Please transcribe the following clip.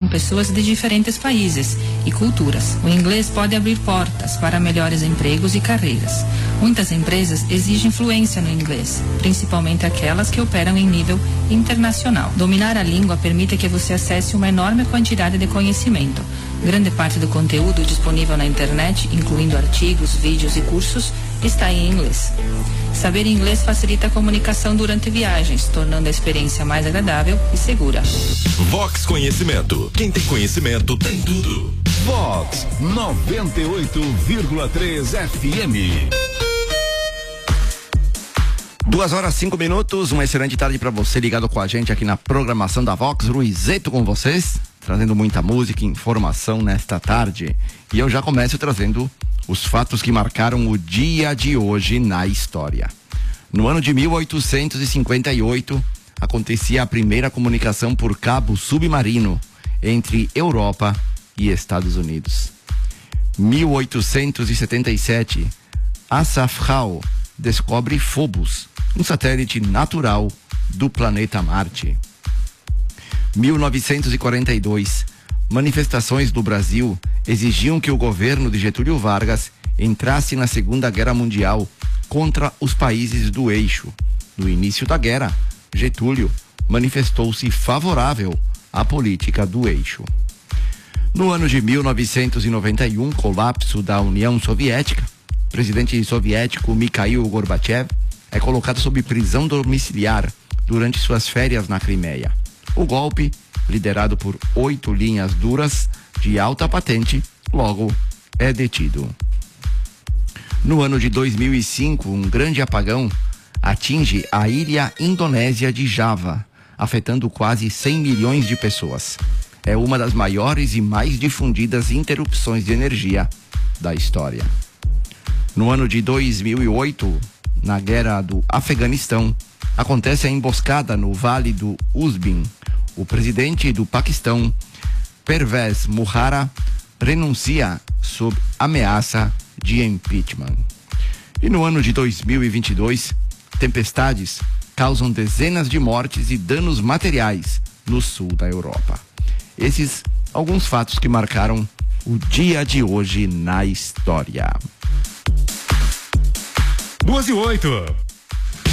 pessoas de diferentes países e culturas. O inglês pode abrir portas para melhores empregos e carreiras. Muitas empresas exigem fluência no inglês, principalmente aquelas que operam em nível internacional. Dominar a língua permite que você acesse uma enorme quantidade de conhecimento. Grande parte do conteúdo disponível na internet, incluindo artigos, vídeos e cursos, está em inglês. Saber inglês facilita a comunicação durante viagens, tornando a experiência mais agradável e segura. Vox Conhecimento. Quem tem conhecimento tem tudo. Vox 98,3 FM. 2h05. Uma excelente tarde para você ligado com a gente aqui na programação da Vox. Ruizeto com vocês, trazendo muita música e informação nesta tarde. E eu já começo trazendo os fatos que marcaram o dia de hoje na história. No ano de 1858, acontecia a primeira comunicação por cabo submarino entre Europa e Estados Unidos. 1877, Asaph Hall descobre Phobos, um satélite natural do planeta Marte. 1942, manifestações do Brasil exigiam que o governo de Getúlio Vargas entrasse na Segunda Guerra Mundial contra os países do eixo. No início da guerra, Getúlio manifestou-se favorável à política do eixo. No ano de 1991, colapso da União Soviética, o presidente soviético Mikhail Gorbachev é colocado sob prisão domiciliar durante suas férias na Crimeia. O golpe, liderado por 8 linhas duras de alta patente, logo é detido. No ano de 2005, um grande apagão atinge a ilha indonésia de Java, afetando quase 100 milhões de pessoas. É uma das maiores e mais difundidas interrupções de energia da história. No ano de 2008, na guerra do Afeganistão, acontece a emboscada no Vale do Uzbin. O presidente do Paquistão, Pervez Musharraf, renuncia sob ameaça de impeachment. E no ano de 2022, tempestades causam dezenas de mortes e danos materiais no sul da Europa. Esses alguns fatos que marcaram o dia de hoje na história. 2h08.